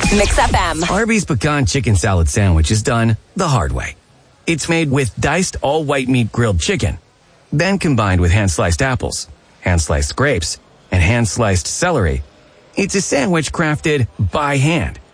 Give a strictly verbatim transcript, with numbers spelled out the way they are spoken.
Mix F M. Arby's pecan chicken salad sandwich is done the hard way. It's made with diced all-white meat grilled chicken, then combined with hand-sliced apples, hand-sliced grapes, and hand-sliced celery. It's a sandwich crafted by hand